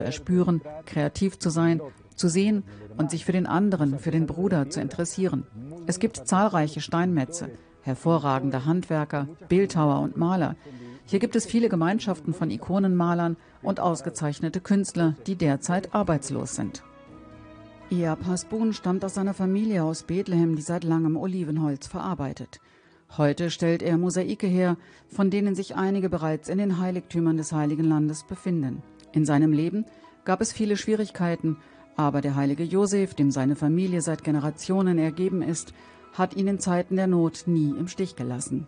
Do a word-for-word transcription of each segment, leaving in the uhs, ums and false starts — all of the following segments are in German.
erspüren, kreativ zu sein, zu sehen und sich für den anderen, für den Bruder zu interessieren. Es gibt zahlreiche Steinmetze, hervorragende Handwerker, Bildhauer und Maler. Hier gibt es viele Gemeinschaften von Ikonenmalern und ausgezeichnete Künstler, die derzeit arbeitslos sind. Ehab Hasbun stammt aus einer Familie aus Bethlehem, die seit langem Olivenholz verarbeitet. Heute stellt er Mosaike her, von denen sich einige bereits in den Heiligtümern des Heiligen Landes befinden. In seinem Leben gab es viele Schwierigkeiten, aber der heilige Josef, dem seine Familie seit Generationen ergeben ist, hat ihn in Zeiten der Not nie im Stich gelassen.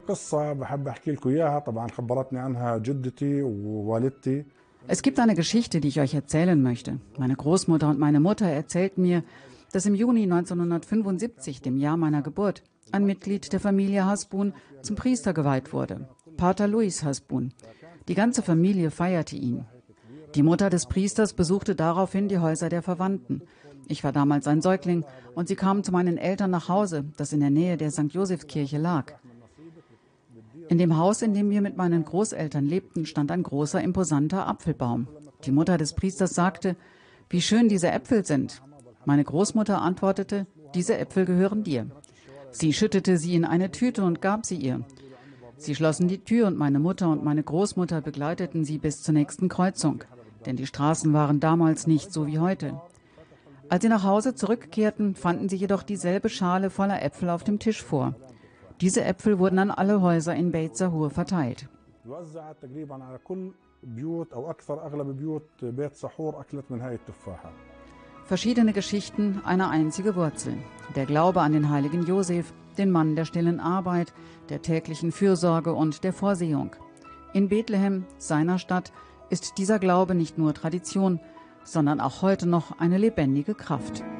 Es gibt eine Geschichte, die ich euch erzählen möchte. Meine Großmutter und meine Mutter erzählten mir, dass im Juni neunzehnhundertfünfundsiebzig, dem Jahr meiner Geburt, ein Mitglied der Familie Hasbun zum Priester geweiht wurde, Pater Luis Hasbun. Die ganze Familie feierte ihn. Die Mutter des Priesters besuchte daraufhin die Häuser der Verwandten. Ich war damals ein Säugling und sie kamen zu meinen Eltern nach Hause, das in der Nähe der Sankt Josefskirche lag. In dem Haus, in dem wir mit meinen Großeltern lebten, stand ein großer, imposanter Apfelbaum. Die Mutter des Priesters sagte, wie schön diese Äpfel sind. Meine Großmutter antwortete, diese Äpfel gehören dir. Sie schüttete sie in eine Tüte und gab sie ihr. Sie schlossen die Tür und meine Mutter und meine Großmutter begleiteten sie bis zur nächsten Kreuzung, denn die Straßen waren damals nicht so wie heute. Als sie nach Hause zurückkehrten, fanden sie jedoch dieselbe Schale voller Äpfel auf dem Tisch vor. Diese Äpfel wurden an alle Häuser in Beit Sahur verteilt. Verschiedene Geschichten, eine einzige Wurzel. Der Glaube an den heiligen Josef, den Mann der stillen Arbeit, der täglichen Fürsorge und der Vorsehung. In Bethlehem, seiner Stadt, ist dieser Glaube nicht nur Tradition, sondern auch heute noch eine lebendige Kraft.